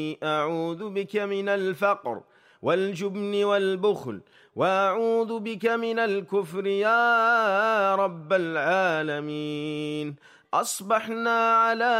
أعوذ بك من الفقر والجبن والبخل، وأعوذ بك من الكفر يا رب العالمين. أصبحنا على